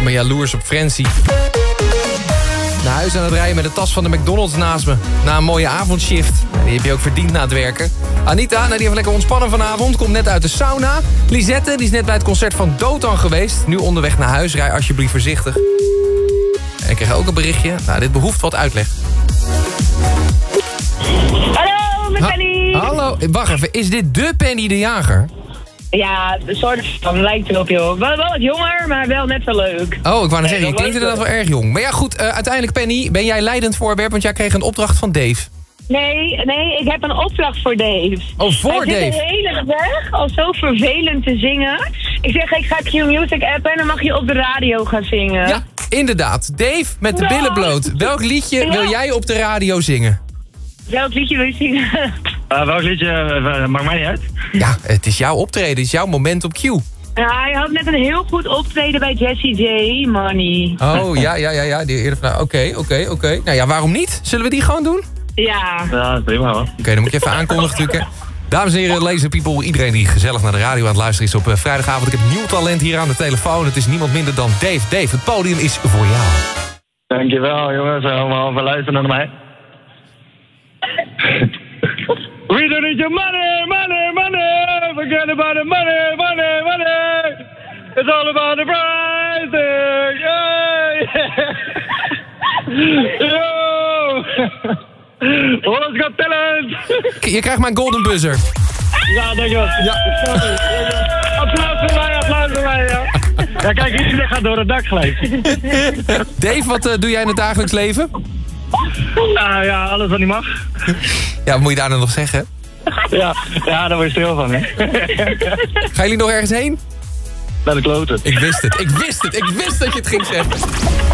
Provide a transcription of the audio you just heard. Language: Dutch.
me jaloers op Francie. Naar huis aan het rijden met de tas van de McDonald's naast me. Na een mooie avondshift. Die heb je ook verdiend na het werken. Anita, die heeft lekker ontspannen vanavond. Komt net uit de sauna. Lisette, die is net bij het concert van Dotan geweest. Nu onderweg naar huis. Rij alsjeblieft voorzichtig. En ik kreeg ook een berichtje. Nou, dit behoeft wat uitleg. Hallo, met Penny. Hallo, wacht even. Is dit de Penny de Jager? Ja, de soort van lijkt erop, joh. Wel wat jonger, maar wel net zo leuk. Oh, ik wou net zeggen, je klinkt inderdaad wel erg jong. Maar ja, goed, uiteindelijk Penny, ben jij leidend voorwerp, want jij kreeg een opdracht van Dave. Nee, ik heb een opdracht voor Dave. Oh, voor Dave? Hij zit de hele weg al zo vervelend te zingen. Ik zeg, ik ga Q-Music appen en dan mag je op de radio gaan zingen. Ja, inderdaad. Dave, met de billen bloot. Welk liedje wil jij op de radio zingen? Welk liedje wil je zingen? Welk liedje? Maakt mij niet uit. Ja, het is jouw optreden, het is jouw moment op Q. Ja, hij had net een heel goed optreden bij Jessie J, Money. Oh, ja. Die eerder van, oké. Nou ja, waarom niet? Zullen we die gewoon doen? Ja. Ja, prima hoor. Oké, dan moet je even aankondigen natuurlijk. Dames en heren, laser people, iedereen die gezellig naar de radio aan het luisteren is op vrijdagavond. Ik heb nieuw talent hier aan de telefoon. Het is niemand minder dan Dave. Dave, het podium is voor jou. Dankjewel jongens, allemaal voor luisteren naar mij. We don't need your money, money, money. Forget about the money, money, money. It's all about the pricing. Yeah. Yo. Holland's Got Talent. Je krijgt mijn golden buzzer. Ja, dankjewel. Ja. Applaus voor mij, ja. Ja, kijk, iedereen gaat door het dak gelijk. Dave, wat doe jij in het dagelijks leven? Ja, alles wat niet mag. Ja, wat moet je daar dan nog zeggen? Ja, daar word je stil van, hè. Gaan jullie nog ergens heen? Naar de kloten. Ik wist het dat je het ging zeggen.